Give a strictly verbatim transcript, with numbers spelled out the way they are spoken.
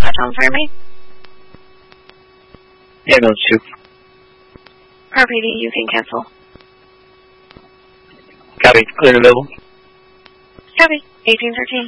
Tom for me? Yeah, no, shoot. R P D, you can cancel. Copy. Clear and available. Copy. eighteen thirteen.